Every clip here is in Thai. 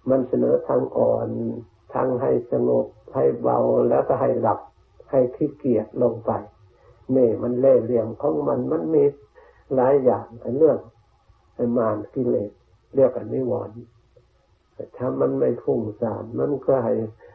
มันเสนอทางอ่อนทางให้สงบให้เบาแล้วก็ให้หลับให้ขี้เกียจลงไปนี่มันเล่ห์เหลี่ยมของมันมีหลายอย่างเรื่องมารกิเลสเรียกกันนิวรณ์ถ้ามันไม่ฟุ้งซ่านมันก็ให้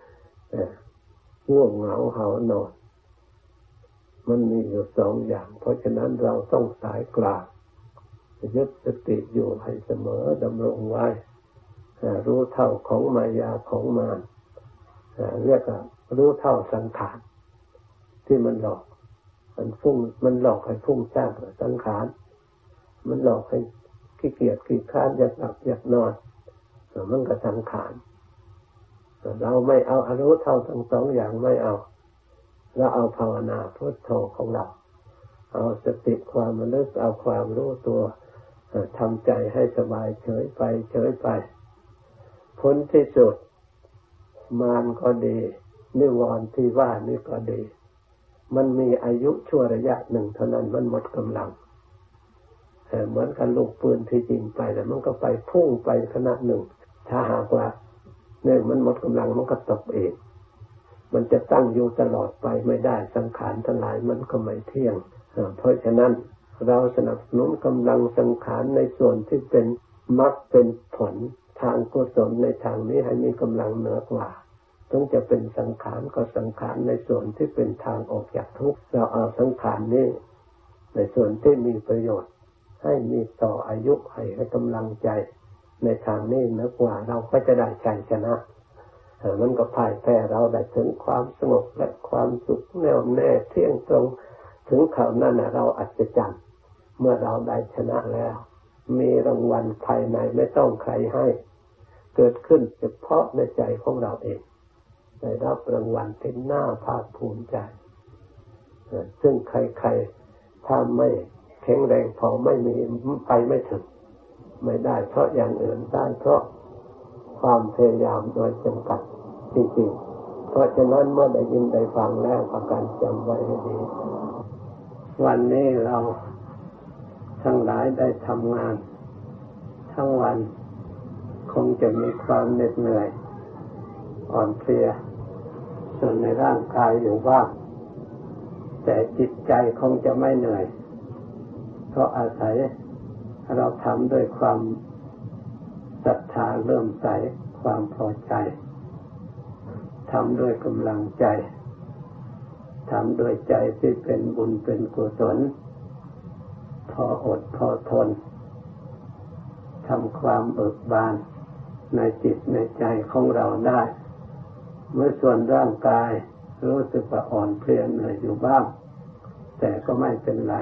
ง่วงเหงาหานอนมันมีอยู่สองอย่างเพราะฉะนั้นเราต้องสายกลางยึดสติอยู่ให้เสมอดำรงไว้รู้เท่าของมายาของมารเรียกว่ารู้เท่าสังขารที่มันหลอกมันหลอกให้ฟุ้งซ่านสังขารมันหลอกให้ขี้เกียจขี้คร้านอยากหลับอยากนอนมันก็สังขารเราไม่เอารู้เท่าทั้งสองอย่างไม่เอาเราเอาภาวนาพุทโธของเราเอาสติความระลึกเอาความรู้ตัวทำใจให้สบายเฉยไปผลที่สุดมารก็ดีนิวรณ์ที่ว่านี่ก็ดีมันมีอายุชั่วระยะหนึ่งเท่านั้นมันหมดกำลังเหมือนกันลูกปืนที่ยิงไปแล้วมันก็ไปพุ่งไปขณะหนึ่งถ้าหากว่าเนี่ยมันหมดกำลังมันก็ตกเองมันจะตั้งอยู่ตลอดไปไม่ได้สังขารทั้งหลายมันก็ไม่เที่ยงเพราะฉะนั้นเราสนับสนุนกำลังสังขารในส่วนที่เป็นมรรคเป็นผลทางกุศลในทางนี้ให้มีกำลังเหนือกว่าต้องจะเป็นสังขารก็สังขารในส่วนที่เป็นทางออกจากทุกข์เราเอาสังขารนี้ในส่วนที่มีประโยชน์ให้มีต่ออายุให้กำลังใจในทางนี้เหนือกว่าเราก็จะได้ชัยชนะมันก็พ่ายแพ้เราได้ถึงความสงบและความสุขแน่วแน่เที่ยงตรงถึงข่าวนั้นเราอัศจรรย์เมื่อเราได้ชนะแล้วมีรางวัลภายในไม่ต้องใครให้เกิดขึ้นเฉพาะในใจของเราเองได้รับรางวัลเป็นหน้าภาคภูมิใจซึ่งใครๆถ้าไม่แข็งแรงพอไม่มีไปไม่ถึงไม่ได้เพราะอย่างอื่นได้เพราะความพยายามโดยจำกัดจริงๆเพราะฉะนั้นเมื่อได้ยินได้ฟังแล้วประการจำไว้ให้ดีวันนี้เราทั้งหลายได้ทำงานทั้งวันคงจะมีความเหน็ดเหนื่อยอ่อนเพลียส่วนในร่างกายอยู่บ้างแต่จิตใจคงจะไม่เหนื่อยเพราะอาศัยเราทำด้วยความศรัทธาเริ่มใสความพอใจทำด้วยกำลังใจทำด้วยใจที่เป็นบุญเป็นกุศลพออดพอทนทำความเบิกบานในจิตในใจของเราได้เมื่อส่วนร่างกายรู้สึกว่าอ่อนเพลียเหนื่อยอยู่บ้างแต่ก็ไม่เป็นไร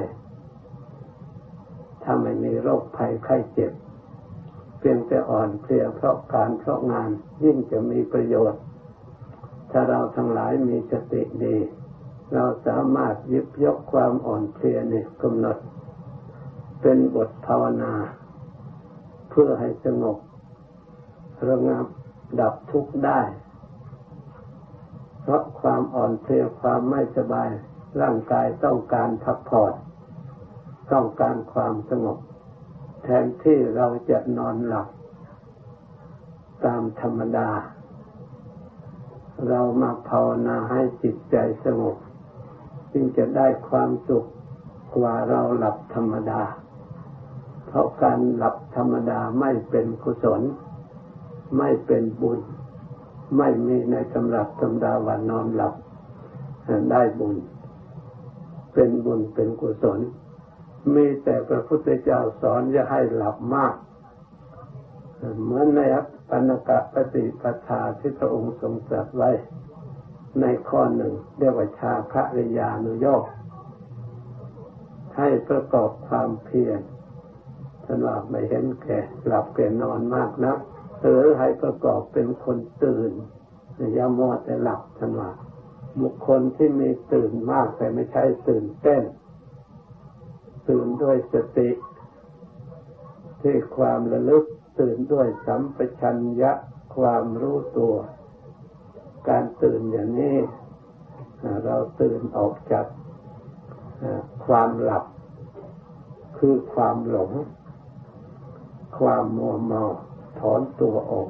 ถ้าไม่มีโรคภัยไข้เจ็บเพียงแต่อ่อนเพลียเพราะการเพราะงานยิ่งจะมีประโยชน์ถ้าเราทั้งหลายมีสติดีเราสามารถหยิบยกความอ่อนเพลียนี้กำหนดเป็นบทภาวนาเพื่อให้สงบระงับดับทุกข์ได้เพราะความอ่อนเพลียความไม่สบายร่างกายต้องการพักผ่อนต้องการความสงบแทนที่เราจะนอนหลับตามธรรมดาเรามาภาวนาให้จิตใจสงบจึงจะได้ความสุขกว่าเราหลับธรรมดาเพราะการหลับธรรมดาไม่เป็นกุศลไม่เป็นบุญไม่มีในตำรับตำราว่านอนหลับได้บุญเป็นบุญเป็นกุศลมีแต่พระพุทธเจ้าสอนอย่าให้หลับมากเหมือนในปณกปฏิปทาที่พระองค์ทรงตรัสไว้ในข้อหนึ่งเรียกว่าชาคะริยานุโยคให้ประกอบความเพียรท่านว่าไม่เห็นแก่หลับแก่นอนมากนะหรือให้ประกอบเป็นคนตื่นอย่ามัวแต่หลับท่านว่าบุคคลที่มีตื่นมากแต่ไม่ใช่ตื่นเต้นตื่นด้วยสติที่ความระลึกตื่นด้วยสัมปชัญญะความรู้ตัวการตื่นอย่างนี้เราตื่นออกจากความหลับคือความหลงความมัวเมาถอนตัวออก